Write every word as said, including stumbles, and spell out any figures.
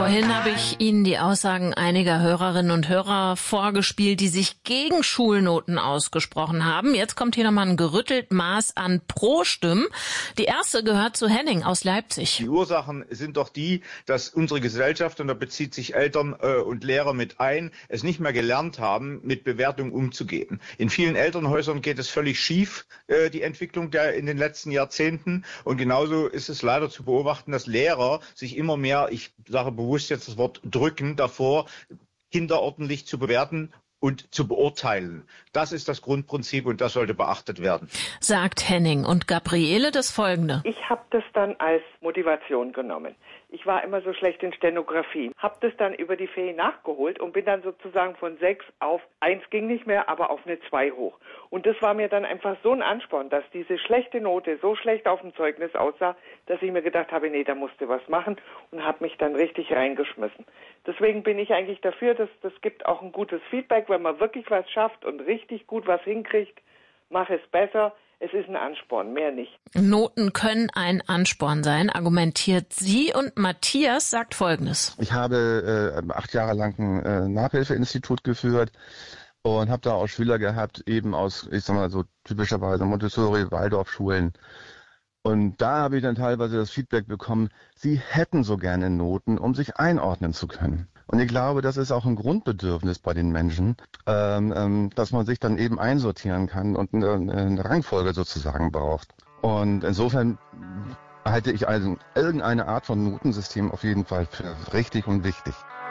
Vorhin habe ich Ihnen die Aussagen einiger Hörerinnen und Hörer vorgespielt, die sich gegen Schulnoten ausgesprochen haben. Jetzt kommt hier nochmal ein gerüttelt Maß an Pro-Stimmen. Die erste gehört zu Henning aus Leipzig. Die Ursachen sind doch die, dass unsere Gesellschaft, und da bezieht sich Eltern äh, und Lehrer mit ein, es nicht mehr gelernt haben, mit Bewertung umzugehen. In vielen Elternhäusern geht es völlig schief, äh, die Entwicklung der in den letzten Jahrzehnten. Und genauso ist es leider zu beobachten, dass Lehrer sich immer mehr, ich sage bewusst jetzt das Wort drücken davor, Kinder ordentlich zu bewerten und zu beurteilen. Das ist das Grundprinzip und das sollte beachtet werden. Sagt Henning. Und Gabriele das Folgende. Ich habe das dann als Motivation genommen. Ich war immer so schlecht in Stenografie. Habe das dann über die Ferien nachgeholt und bin dann sozusagen von sechs auf eins ging nicht mehr, aber auf eine zwei hoch. Und das war mir dann einfach so ein Ansporn, dass diese schlechte Note so schlecht auf dem Zeugnis aussah, dass ich mir gedacht habe, nee, da musst du was machen und habe mich dann richtig reingeschmissen. Deswegen bin ich eigentlich dafür, dass das gibt auch ein gutes Feedback, wenn man wirklich was schafft und richtig gut was hinkriegt, mach es besser. Es ist ein Ansporn, mehr nicht. Noten können ein Ansporn sein, argumentiert sie, und Matthias sagt Folgendes. Ich habe äh, acht Jahre lang ein äh, Nachhilfeinstitut geführt und habe da auch Schüler gehabt, eben aus, ich sag mal so typischerweise Montessori, Waldorfschulen. Und da habe ich dann teilweise das Feedback bekommen, sie hätten so gerne Noten, um sich einordnen zu können. Und ich glaube, das ist auch ein Grundbedürfnis bei den Menschen, ähm, ähm, dass man sich dann eben einsortieren kann und eine, eine Rangfolge sozusagen braucht. Und insofern halte ich also irgendeine Art von Notensystem auf jeden Fall für richtig und wichtig.